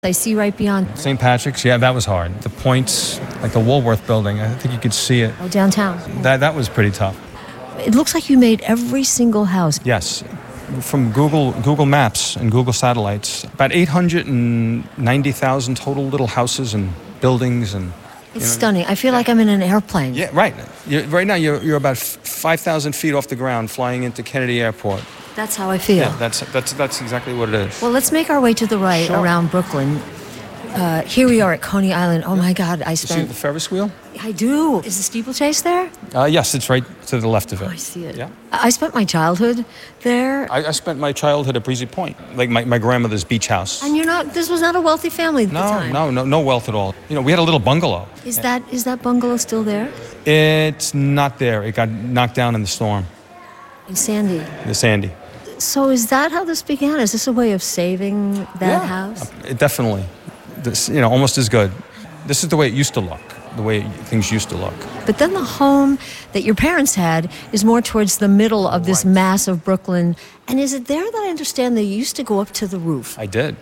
I see right beyond. St. Patrick's, yeah, that was hard. The points, like the Woolworth building, I think you could see it. Oh, downtown. That was pretty tough. It looks like you made every single house. Yes. From Google Maps and Google Satellites, about 890,000 total little houses and buildings and. It's stunning. I feel like I'm in an airplane. Yeah, right. Right now you're about 5,000 feet off the ground flying into Kennedy Airport. That's how I feel. Yeah, that's exactly what it is. Well, let's make our way to the right around Brooklyn. Here we are at Coney Island. Oh my God, You see the Ferris wheel? I do. Is the steeplechase there? Yes, it's right to the left of it. Oh, I see it. Yeah. I spent my childhood there. I spent my childhood at Breezy Point, like my grandmother's beach house. And this was not a wealthy family at the time. No wealth at all. We had a little bungalow. Is that bungalow still there? It's not there. It got knocked down in the storm. In Sandy. The Sandy. So is that how this began? Is this a way of saving that house? Definitely. This, almost as good. This is the way it used to look, the way things used to look. But then the home that your parents had is more towards the middle of this mass of Brooklyn. And is it there that I understand they used to go up to the roof? I did.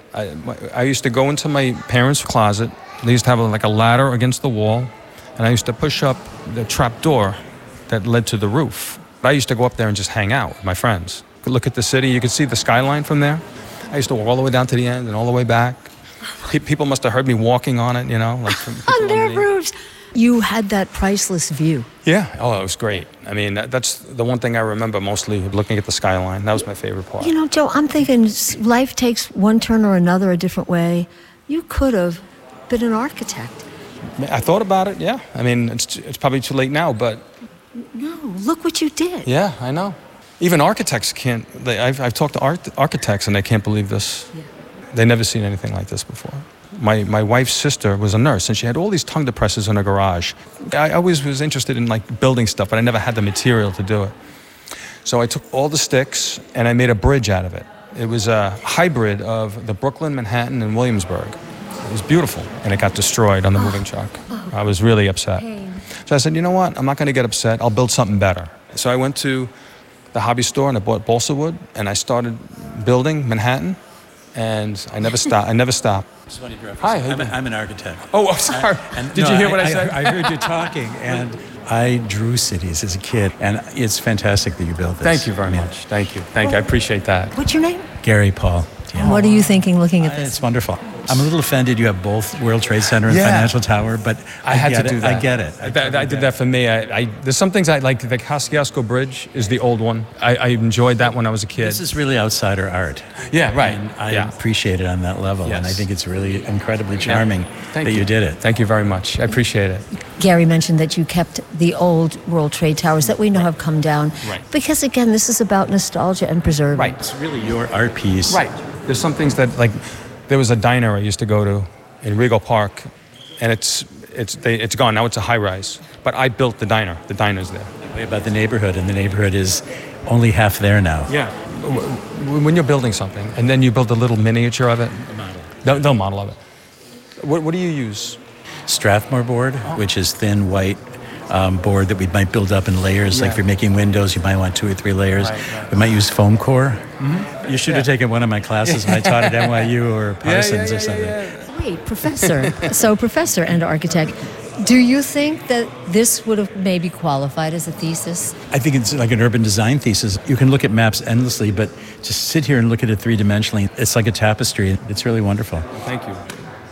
I used to go into my parents' closet. They used to have like a ladder against the wall, and I used to push up the trap door that led to the roof. I used to go up there and just hang out with my friends. Could look at the city. You could see the skyline from there. I used to walk all the way down to the end and all the way back. People must have heard me walking on it, like from on their roofs. You had that priceless view. Yeah. Oh, it was great. I mean, that's the one thing I remember mostly, looking at the skyline. That was my favorite part. Joe, I'm thinking life takes one turn or another a different way. You could have been an architect. I thought about it, yeah. I mean, it's probably too late now, but... No, look what you did. Yeah, I know. Even architects can't... I've talked to architects, and they can't believe this. Yeah. They've never seen anything like this before. My wife's sister was a nurse, and she had all these tongue depressors in her garage. I always was interested in building stuff, but I never had the material to do it. So I took all the sticks and I made a bridge out of it. It was a hybrid of the Brooklyn, Manhattan, and Williamsburg. It was beautiful, and it got destroyed on the moving truck. I was really upset. So I said, you know what? I'm not going to get upset. I'll build something better. So I went to the hobby store and I bought balsa wood, and I started building Manhattan. And I never stopped. Hi. I'm an architect. Oh, I'm sorry. Did you hear what I said? I heard you talking, and I drew cities as a kid, and it's fantastic that you built this. Thank you very much. Thank you. I appreciate that. What's your name? Gary Paul. Yeah. What are you thinking looking at this? It's wonderful. I'm a little offended you have both World Trade Center and Financial Tower, but I had to do that. I get it. I did that for me. There's some things I like. The Kosciuszko Bridge is the old one. I enjoyed that when I was a kid. This is really outsider art. Yeah, right. And I appreciate it on that level, and I think it's really incredibly charming that you did it. Thank you very much. I appreciate it. Gary mentioned that you kept the old World Trade Towers that we know have come down. Right. Because, again, this is about nostalgia and preserving. Right. It's really your art piece. Right. There's some things that, there was a diner I used to go to in Regal Park, and it's gone. Now it's a high-rise. But I built the diner. The diner's there. Way about the neighborhood, and the neighborhood is only half there now. Yeah. When you're building something, and then you build a little miniature of it. The model of it. What do you use? Strathmore board, which is thin white board that we might build up in layers. Like if you're making windows, you might want 2 or 3 layers. Right. We might use foam core. Mm-hmm. You should have taken one of my classes when I taught at NYU or Parsons or something. Wait, professor. So professor and architect. Do you think that this would have maybe qualified as a thesis? I think it's like an urban design thesis. You can look at maps endlessly, but just sit here and look at it three-dimensionally. It's like a tapestry. It's really wonderful. Thank you.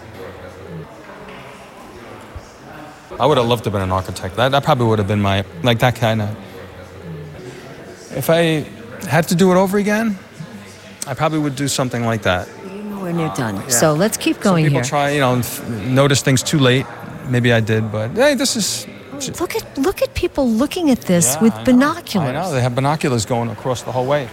I would have loved to have been an architect. That probably would have been that kind of... If I had to do it over again, I probably would do something like that. You're nowhere near done. So let's keep going here. Some people try, notice things too late. Maybe I did, but hey, this is... Look at people looking at this with binoculars. I know, they have binoculars going across the whole way.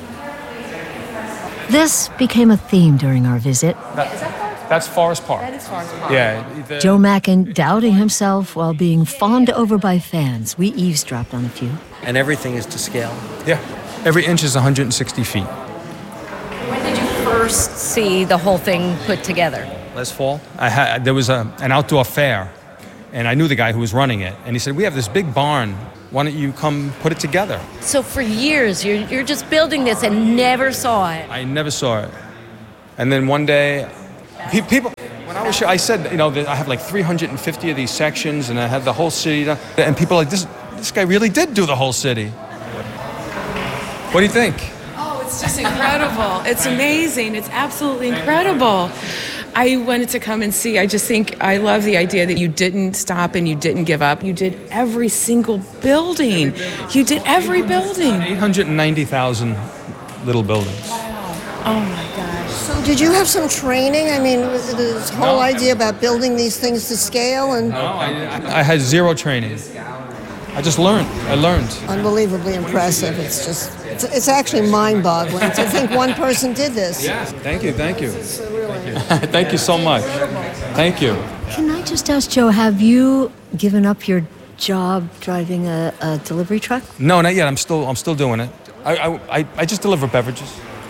This became a theme during our visit. That's Forest Park. That is Forest Park. Yeah. Joe Mackin doubting himself while being fawned over by fans. We eavesdropped on a few. And everything is to scale. Yeah. Every inch is 160 feet. When did you first see the whole thing put together? Last fall. There was an outdoor fair, and I knew the guy who was running it. And he said, we have this big barn. Why don't you come put it together? So for years, you're just building this and never saw it. I never saw it. And then one day, People, when I was sure, I said, that I have like 350 of these sections, and I had the whole city done. And people are like, this guy really did do the whole city. What do you think? Oh, it's just incredible. It's amazing. It's absolutely incredible. I wanted to come and see. I just think I love the idea that you didn't stop and you didn't give up. You did every single building. You did every building. 890,000 little buildings. Wow. Oh my gosh. So did you have some training? I mean, was it this whole idea about building these things to scale? And no, I had zero training. I just learned. I learned. Unbelievably impressive. It's actually mind-boggling to think one person did this. Yes. Thank you. Thank you so much. Thank you. Can I just ask, Joe, have you given up your job driving a delivery truck? No, not yet. I'm still doing it. I just deliver beverages.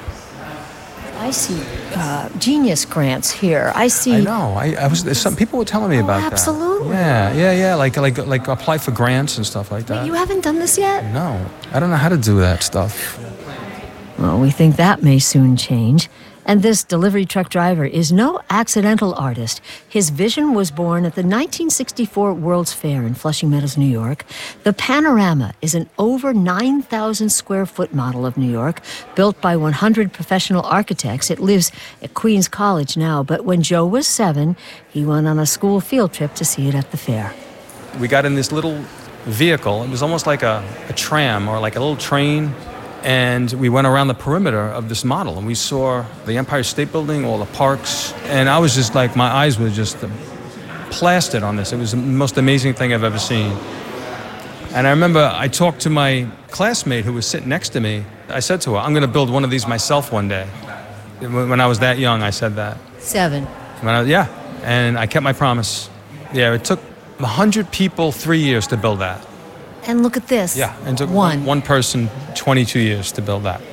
I see Genius grants here. I see. I know. Some people were telling me about absolutely. that. Yeah. Like apply for grants and stuff like that. But you haven't done this yet? No, I don't know how to do that stuff. Well, we think that may soon change. And this delivery truck driver is no accidental artist. His vision was born at the 1964 World's Fair in Flushing Meadows, New York. The Panorama is an over 9,000 square foot model of New York, built by 100 professional architects. It lives at Queens College now, but when Joe was 7, he went on a school field trip to see it at the fair. We got in this little vehicle. It was almost like a tram or like a little train. And we went around the perimeter of this model, and we saw the Empire State Building, all the parks, and I was just like, my eyes were just plastered on this. It was the most amazing thing I've ever seen. And I remember I talked to my classmate who was sitting next to me. I said to her, I'm going to build one of these myself one day. When I was that young, I said that. 7. And I kept my promise. Yeah, it took 100 people 3 years to build that. And look at this. Yeah, and it took one person 22 years to build that.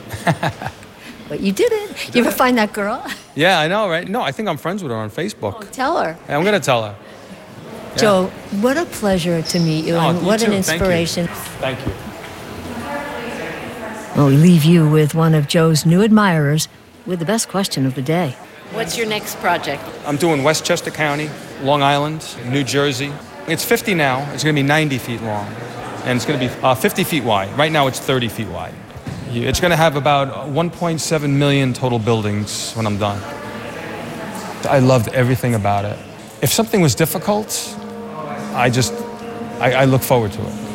But you did it. You ever find that girl? Yeah, I know, right? No, I think I'm friends with her on Facebook. Oh, tell her. Yeah, I'm going to tell her. Yeah. Joe, what a pleasure to meet you, and what an inspiration. Thank you. Well, we leave you with one of Joe's new admirers with the best question of the day. What's your next project? I'm doing Westchester County, Long Island, New Jersey. It's 50 now. It's going to be 90 feet long. And it's going to be 50 feet wide. Right now it's 30 feet wide. It's going to have about 1.7 million total buildings when I'm done. I loved everything about it. If something was difficult, I look forward to it.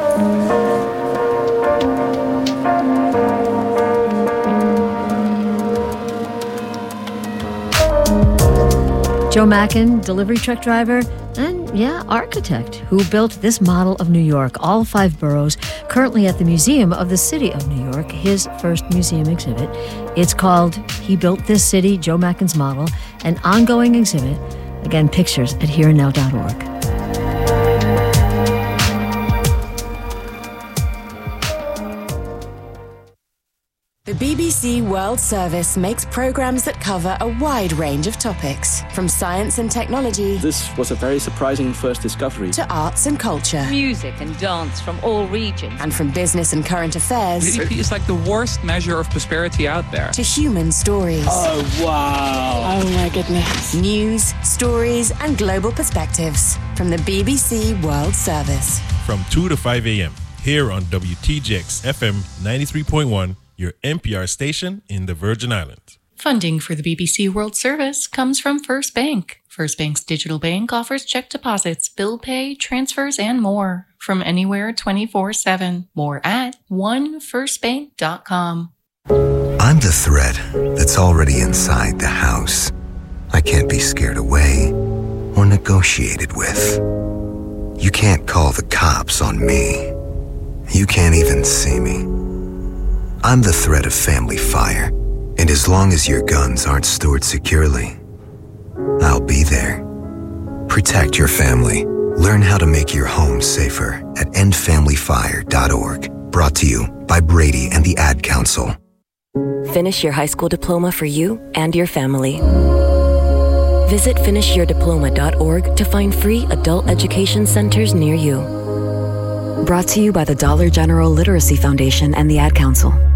Joe Mackin, delivery truck driver, and architect, who built this model of New York, all 5 boroughs, currently at the Museum of the City of New York, his first museum exhibit. It's called He Built This City, Joe Mackin's Model, an ongoing exhibit. Again, pictures at hereandnow.org. The BBC World Service makes programmes that cover a wide range of topics, from science and technology. This was a very surprising first discovery. To arts and culture. Music and dance from all regions. And from business and current affairs. GDP is like the worst measure of prosperity out there. To human stories. Oh, wow. Oh my goodness. News, stories and global perspectives from the BBC World Service. From 2 to 5 a.m. here on WTJX FM 93.1. Your NPR station in the Virgin Islands. Funding for the BBC World Service comes from First Bank. First Bank's digital bank offers check deposits, bill pay, transfers, and more from anywhere 24/7. More at onefirstbank.com. I'm the threat that's already inside the house. I can't be scared away or negotiated with. You can't call the cops on me. You can't even see me. I'm the threat of family fire, and as long as your guns aren't stored securely, I'll be there. Protect your family. Learn how to make your home safer at endfamilyfire.org. Brought to you by Brady and the Ad Council. Finish your high school diploma for you and your family. Visit finishyourdiploma.org to find free adult education centers near you. Brought to you by the Dollar General Literacy Foundation and the Ad Council.